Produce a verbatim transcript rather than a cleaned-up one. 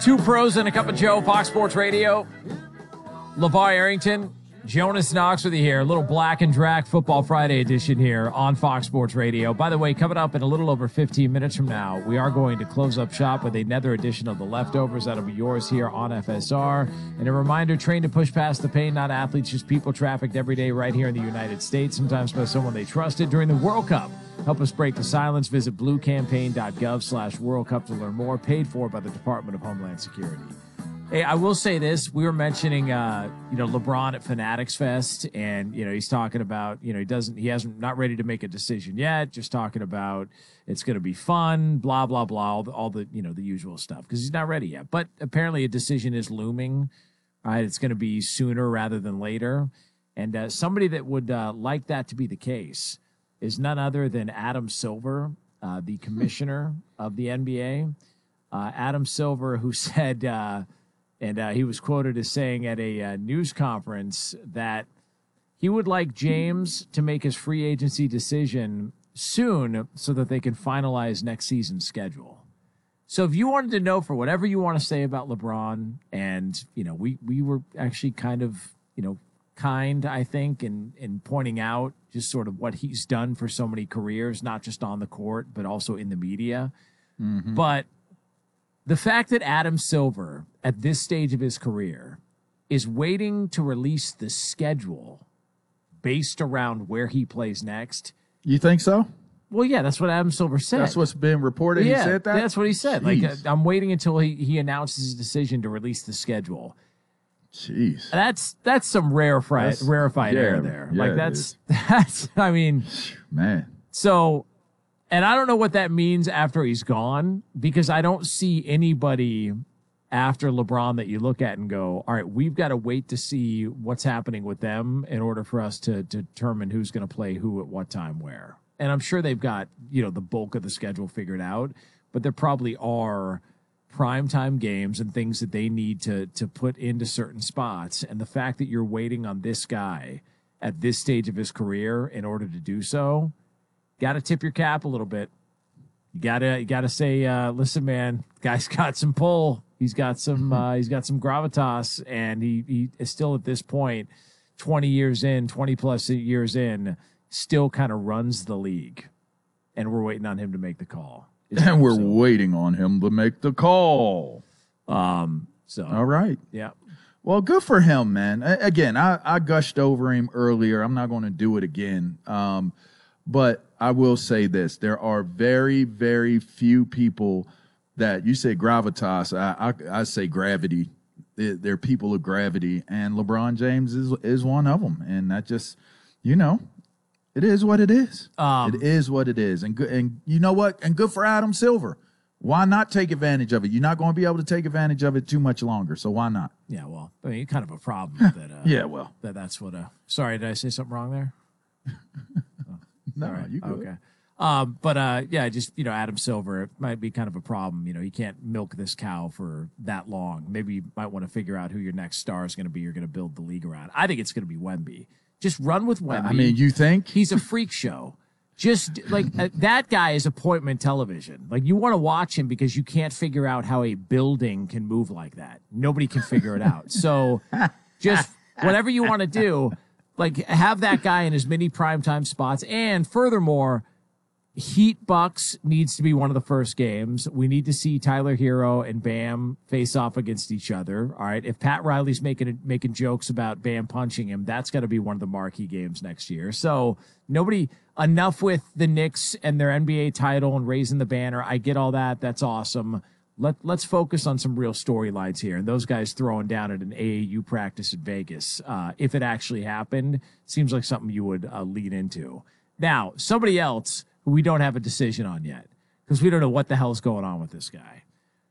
Two pros and a cup of Joe, Fox Sports Radio. LeVar Arrington, Jonas Knox with you here. A little Black and Drac Football Friday edition here on Fox Sports Radio. By the way, coming up in a little over fifteen minutes from now, we are going to close up shop with another edition of The Leftovers. That'll be yours here on F S R. And a reminder, train to push past the pain, not athletes, just people trafficked every day right here in the United States, sometimes by someone they trusted during the World Cup. Help us break the silence. Visit bluecampaign.gov slash World Cup to learn more. Paid for by the Department of Homeland Security. Hey, I will say this. We were mentioning, uh, you know, LeBron at Fanatics Fest, and, you know, he's talking about, you know, he doesn't, he hasn't, not ready to make a decision yet, just talking about it's going to be fun, blah, blah, blah, all the, all the, you know, the usual stuff, because he's not ready yet. But apparently a decision is looming, right? It's going to be sooner rather than later. And uh, somebody that would uh, like that to be the case is none other than Adam Silver, uh, the commissioner of the N B A. Uh, Adam Silver, who said, uh, and uh, he was quoted as saying at a uh, news conference that he would like James to make his free agency decision soon so that they can finalize next season's schedule. So if you wanted to know, for whatever you want to say about LeBron, and, you know, we, we were actually kind of, you know, kind, I think, in, in pointing out just sort of what he's done for so many careers, not just on the court, but also in the media. Mm-hmm. But the fact that Adam Silver, at this stage of his career, is waiting to release the schedule based around where he plays next. You think so? Well, yeah, that's what Adam Silver said. That's what's been reported. Yeah, he said that? That's what he said. Jeez. Like, uh, I'm waiting until he, he announces his decision to release the schedule. Jeez. That's that's some rarefied, That's, rarefied yeah, air there. Yeah, like, that's, that's, I mean. Man. So, and I don't know what that means after he's gone, because I don't see anybody after LeBron that you look at and go, all right, we've got to wait to see what's happening with them in order for us to, to determine who's going to play who at what time where. And I'm sure they've got, you know, the bulk of the schedule figured out, but there probably are primetime games and things that they need to to put into certain spots. And the fact that you're waiting on this guy at this stage of his career in order to do so, got to tip your cap a little bit. You gotta, you gotta say, uh, listen, man, guy's got some pull. He's got some, uh, he's got some gravitas, and he, he is still at this point, twenty years in, twenty plus years in, still kind of runs the league, and we're waiting on him to make the call. And we're so. waiting on him to make the call. Um. So all right. Yeah. Well, good for him, man. Again, I, I gushed over him earlier. I'm not going to do it again. Um, but I will say this. There are very, very few people that you say gravitas. I, I, I say gravity. They're, they're people of gravity. And LeBron James is, is one of them. And that just, you know, it is what it is. Um, it is what it is. And good, and you know what? And good for Adam Silver. Why not take advantage of it? You're not going to be able to take advantage of it too much longer, so why not? Yeah, well, I mean, kind of a problem that. Uh, yeah, well, that that's what. Uh, sorry, did I say something wrong there? oh, no, right. you good. Okay. Um, but uh, yeah, just you know, Adam Silver, it might be kind of a problem. You know, you can't milk this cow for that long. Maybe you might want to figure out who your next star is going to be. You're going to build the league around. I think it's going to be Wemby. Just run with Wemby. I mean, you think he's a freak show? Just like uh, that guy is appointment television. Like, you want to watch him because you can't figure out how a building can move like that. Nobody can figure it out. So just whatever you want to do, like, have that guy in as many primetime spots. And furthermore, Heat Bucks needs to be one of the first games. We need to see Tyler Hero and Bam face off against each other. All right. If Pat Riley's making making jokes about Bam punching him, that's got to be one of the marquee games next year. So nobody, enough with the Knicks and their N B A title and raising the banner. I get all that. That's awesome. Let, let's focus on some real storylines here. And those guys throwing down at an A A U practice in Vegas, uh, if it actually happened, seems like something you would uh, lean into. Now, somebody else who we don't have a decision on yet, because we don't know what the hell's going on with this guy.